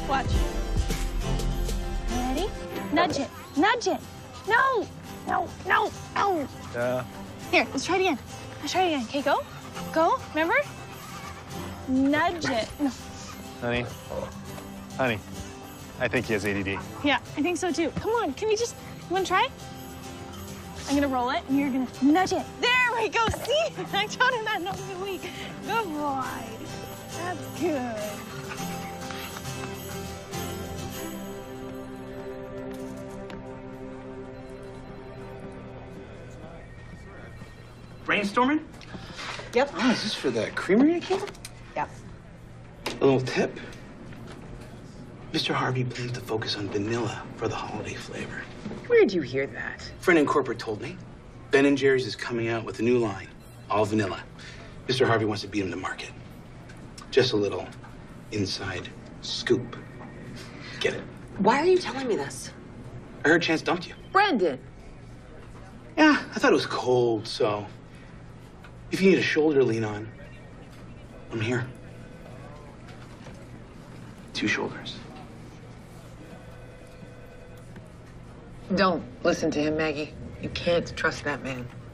Watch. Ready? Nudge it. Nudge it. No. No. No. No. Yeah. Here, let's try it again. Let's try it again. Okay, go. Go. Remember? Nudge it. No. Honey. Honey. I think he has ADD. Yeah, I think so too. Come on, can we just, you wanna try? I'm gonna roll it and you're gonna nudge it. There we go, see? I told him that nose was weak. Good boy. That's good. Brainstorming? Yep. Oh, is this for the creamery account? Yep. A little tip. Mr. Harvey plans to focus on vanilla for the holiday flavor. Where'd you hear that? Friend in corporate told me. Ben & Jerry's is coming out with a new line, all vanilla. Mr. Harvey wants to beat him to market. Just a little inside scoop. Get it? Why are you telling me this? I heard Chance dumped you. Brendan. Yeah, I thought it was cold, so if you need a shoulder to lean on, I'm here. 2 shoulders. Don't listen to him, Maggie. You can't trust that man.